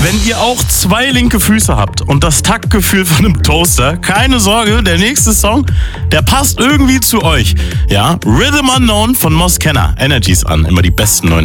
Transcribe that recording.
Wenn ihr auch 2 linke Füße habt und das Taktgefühl von einem Toaster, keine Sorge, der nächste Song, der passt irgendwie zu euch. Ja, Rhythm Unknown von Mos Kenner. Energies an, immer die besten neuen